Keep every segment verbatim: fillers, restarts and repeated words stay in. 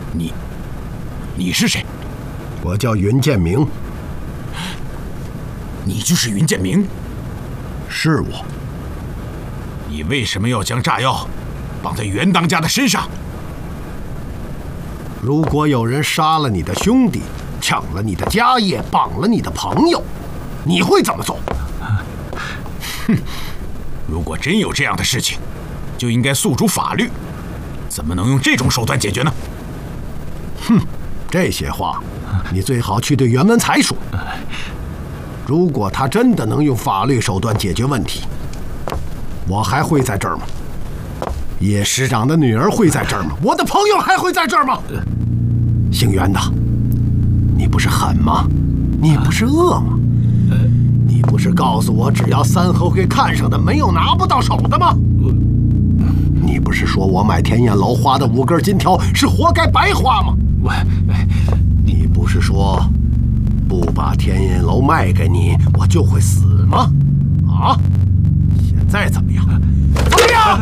你，你是谁？ 我叫云建明。 你就是云建明？ 是我。 你为什么要将炸药绑在袁当家的身上？ 如果有人杀了你的兄弟，抢了你的家业，绑了你的朋友，你会怎么做？ 哼！如果真有这样的事情，就应该诉诸法律，怎么能用这种手段解决呢？ 哼，这些话，你最好去对袁文才说。如果他真的能用法律手段解决问题，我还会在这儿吗？叶师长的女儿会在这儿吗？我的朋友还会在这儿吗？姓袁的，你不是狠吗？你不是恶吗？你不是告诉我，只要三合会看上的，没有拿不到手的吗？你不是说我买天燕楼花的五根金条是活该白花吗？ 我， 你不是说不把天燕楼卖给你，我就会死吗？啊？现在怎么样？怎么样？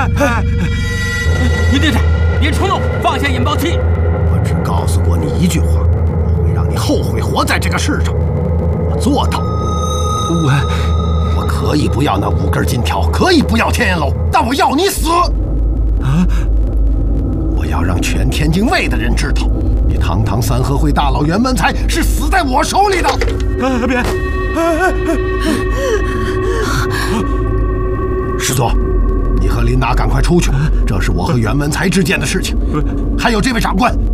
云队长，别冲动，放下引爆器。 我只告诉过你一句话，我会让你后悔活在这个世上。我做到。 我， 我可以不要那五根金条，可以不要天燕楼，但我要你死。 啊！ 我要让全天津卫的人知道，你堂堂三合会大佬袁文才是死在我手里的。 啊！别！ 师座，你和琳达赶快出去，这是我和袁文才之间的事情。还有这位长官，